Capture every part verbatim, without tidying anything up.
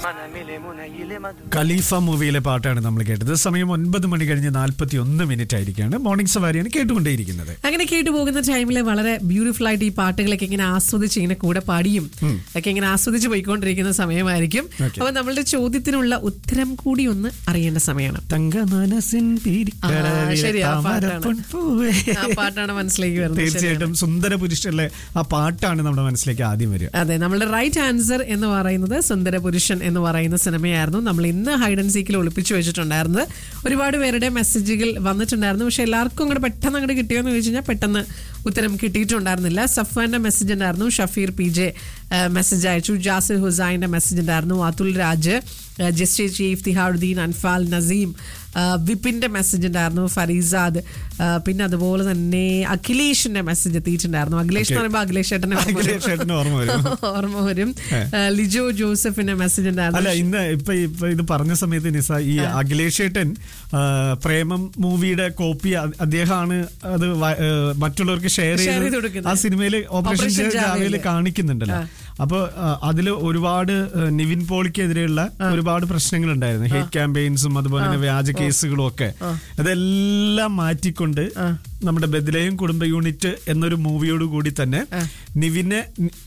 ഖലീഫ മൂവിയിലെ പാട്ടാണ് നമ്മൾ കേട്ടത്. സമയം ഒൻപത് മണി കഴിഞ്ഞ് നാൽപ്പത്തി ഒന്ന് മിനിറ്റ് ആയിരിക്കാണ്. മോർണിംഗ് സവാരിയാണ് കേട്ടുകൊണ്ടേയിരിക്കുന്നത്. അങ്ങനെ കേട്ടുപോകുന്ന ടൈമില് വളരെ ബ്യൂട്ടിഫുൾ ആയിട്ട് ഈ പാട്ടുകളൊക്കെ ഇങ്ങനെ ആസ്വദിച്ച് ഇങ്ങനെ കൂടെ പാടിയും ഒക്കെ ഇങ്ങനെ ആസ്വദിച്ച് പോയിക്കൊണ്ടിരിക്കുന്ന സമയമായിരിക്കും. അപ്പൊ നമ്മളുടെ ചോദ്യത്തിനുള്ള ഉത്തരം കൂടി ഒന്ന് അറിയേണ്ട സമയമാണ്. ശരി, ആ പാട്ടാണ് മനസ്സിലേക്ക് വരുന്നത്. തീർച്ചയായിട്ടും സുന്ദര പുരുഷനിലെ ആ പാട്ടാണ് നമ്മുടെ മനസ്സിലേക്ക് ആദ്യം വരിക. അതെ, നമ്മളുടെ റൈറ്റ് ആൻസർ എന്ന് പറയുന്നത് സുന്ദര പുരുഷൻ എന്ന് പറയുന്ന സിനിമയായിരുന്നു. നമ്മൾ ഇന്ന് ഹൈഡ് ആൻഡ് സീക്കിൽ ഒളിപ്പിച്ചു വെച്ചിട്ടുണ്ടായിരുന്നത്. ഒരുപാട് പേരുടെ മെസ്സേജുകൾ വന്നിട്ടുണ്ടായിരുന്നു. പക്ഷെ എല്ലാവർക്കും അങ്ങോട്ട് പെട്ടെന്ന് അങ്ങോട്ട് കിട്ടിയോന്ന് ചോദിച്ചു കഴിഞ്ഞാൽ പെട്ടെന്ന് ഉത്തരം കിട്ടിയിട്ടുണ്ടായിരുന്നില്ല. സഫ്വാന്റെ മെസ്സേജ് ഉണ്ടായിരുന്നു, ഷഫീർ പി ജെ മെസ്സേജ് അയച്ചു, ജാസിർ ഹുസൈന്റെ മെസ്സേജ് ഉണ്ടായിരുന്നു, അതുൽ രാജ്, ജസ്റ്റി ചീഫ്, തിഹാറുദ്ദീൻ, അൻഫാൽ, നസീം, വിപിന്റെ മെസ്സേജ് ഉണ്ടായിരുന്നു, ഫരീസാദ്, പിന്നെ അതുപോലെ തന്നെ അഖിലേഷിന്റെ മെസ്സേജ് എത്തിയിട്ടുണ്ടായിരുന്നു. അഖിലേഷ് എന്ന് പറയുമ്പോൾ അഖിലേഷ് ചേട്ടനെ ഓർമ്മ വരും. ലിജോ ജോസഫിന്റെ മെസ്സേജ് ഉണ്ടായിരുന്നു. അല്ല, ഇന്ന് ഇപ്പൊ ഇപ്പൊ ഇത് പറഞ്ഞ സമയത്ത് നിസ, ഈ അഖിലേഷ് ചേട്ടൻ പ്രേമം മൂവിയുടെ കോപ്പി അദ്ദേഹമാണ് അത് മറ്റുള്ളവർക്ക് ഷെയർ ചെയ്ത് ആ സിനിമയില് ഓപ്പറേഷൻ ജാവയില് കാണിക്കുന്നുണ്ടല്ലോ. അപ്പൊ അതില് ഒരുപാട് നിവിൻ പോളിക്കെതിരെയുള്ള ഒരുപാട് പ്രശ്നങ്ങൾ ഉണ്ടായിരുന്നു. ഹേറ്റ് ക്യാമ്പയിൻസും അതുപോലെ തന്നെ വ്യാജ കേസുകളും ഒക്കെ. അതെല്ലാം മാറ്റിക്കൊണ്ട് നമ്മുടെ ബദലയം കുടുംബ യൂണിറ്റ് എന്നൊരു മൂവിയോട് കൂടി തന്നെ നിവിനെ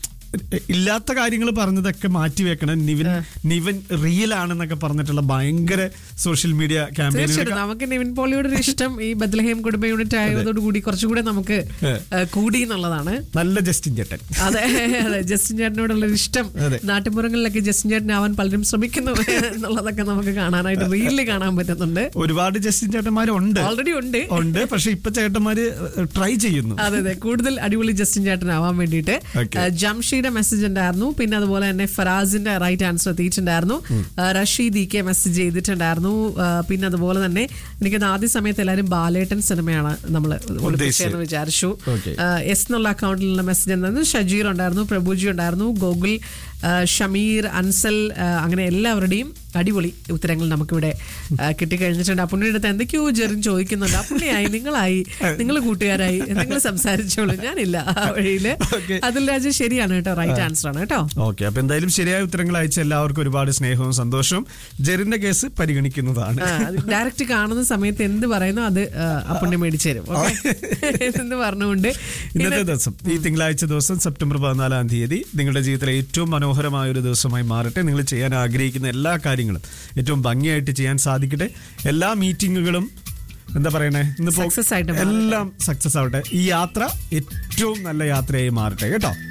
ഇല്ലാത്ത കാര്യങ്ങൾ പറഞ്ഞതൊക്കെ മാറ്റി വെക്കണം, നിവിൻ നിവിൻ റിയൽ ആണെന്നൊക്കെ പറഞ്ഞിട്ടുള്ള ഭയങ്കര സോഷ്യൽ മീഡിയ ക്യാമ്പയിൻ. നമുക്ക് നിവിൻ പോളിയോട് ഇഷ്ടം ഈ ബദലഹേം കുടുംബ യൂണിറ്റ് ആയതോട് കൂടി കുറച്ചുകൂടെ നമുക്ക് കൂടി എന്നുള്ളതാണ്. നല്ല ജസ്റ്റിൻ ചേട്ടൻ. അതെ അതെ, ജസ്റ്റിൻ ചേട്ടനോടുള്ള ഇഷ്ടം നാട്ടുപുറങ്ങളിലൊക്കെ ജസ്റ്റിൻ ചേട്ടൻ ആവാൻ പലരും ശ്രമിക്കുന്നു എന്നുള്ളതൊക്കെ നമുക്ക് കാണാനായിട്ട് റീലിൽ കാണാൻ പറ്റുന്നുണ്ട്. ഒരുപാട് ജസ്റ്റിൻ ചേട്ടന്മാരുണ്ട്, ഓൾറെഡി ഉണ്ട് ഉണ്ട് പക്ഷെ ഇപ്പൊ ചേട്ടന്മാര് ട്രൈ ചെയ്യുന്നു. അതെ അതെ, കൂടുതൽ അടിപൊളി ജസ്റ്റിൻ ചേട്ടൻ ആവാൻ വേണ്ടിയിട്ട്. ജംഷീദ് മെസ്സേജ് ഉണ്ടായിരുന്നു, പിന്നെ അതുപോലെ തന്നെ ഫറാസിന്റെ റൈറ്റ് ആൻസർ എത്തിയിട്ടുണ്ടായിരുന്നു. റഷീദ് കെ മെസ്സേജ് ചെയ്തിട്ടുണ്ടായിരുന്നു. പിന്നെ അതുപോലെ തന്നെ എനിക്ക് ആദ്യ സമയത്ത് എല്ലാവരും ബാലേട്ടൻ സിനിമയാണ് നമ്മൾ ഒളിപ്പിച്ചതെന്ന് വിചാരിച്ചു. എസ് എന്നുള്ള അക്കൗണ്ടിലുള്ള മെസ്സേജ് ഉണ്ടായിരുന്നു. ഷജീർ ഉണ്ടായിരുന്നു, പ്രഭുജി ഉണ്ടായിരുന്നു, ഗോകുൽ, ഷമീർ, അൻസൽ, അങ്ങനെ എല്ലാവരുടെയും അടിപൊളി ഉത്തരങ്ങൾ നമുക്കിവിടെ കിട്ടിക്കഴിഞ്ഞിട്ടുണ്ട്. അപ്പുണ്ണിയുടെ അടുത്ത് എന്തൊക്കെയോ ജെറിൻ ചോദിക്കുന്നുണ്ട്. അപ്പുണ്ണിയായി, നിങ്ങളായി, നിങ്ങൾ കൂട്ടുകാരായി, നിങ്ങൾ സംസാരിച്ചോളൂ, ഞാനില്ല ആ വഴിയില്. അതിൽ രാജ് ശരിയാണ് കേട്ടോ, റൈറ്റ് ആൻസർ ആണ് കേട്ടോ. ഓക്കെ, അപ്പൊ എന്തായാലും ശരിയായ ഉത്തരങ്ങൾ അയച്ച എല്ലാവർക്കും ഒരുപാട് സ്നേഹവും സന്തോഷവും. ജെറിന്റെ കേസ് പരിഗണിക്കുന്നതാണ്. ഡയറക്റ്റ് കാണുന്ന സമയത്ത് എന്ത് പറയുന്നു അത് അപ്പുണ്ണി മേടിച്ചു തരും എന്ന് പറഞ്ഞുകൊണ്ട് ഇന്നത്തെ ദിവസം, ഈ തിങ്കളാഴ്ച ദിവസം സെപ്റ്റംബർ പതിനാലാം തീയതി നിങ്ങളുടെ ജീവിതത്തിലെ ഏറ്റവും മനോഹരമായ ഒരു ദിവസമായി മാറട്ടെ. നിങ്ങൾ ചെയ്യാൻ ആഗ്രഹിക്കുന്ന എല്ലാ കാര്യങ്ങളും ഏറ്റവും ഭംഗിയായിട്ട് ചെയ്യാൻ സാധിക്കട്ടെ. എല്ലാ മീറ്റിങ്ങുകളും എന്താ പറയണേ, ഇന്നിപ്പോ എല്ലാം സക്സസ് ആവട്ടെ. ഈ യാത്ര ഏറ്റവും നല്ല യാത്രയായി മാറട്ടെ കേട്ടോ.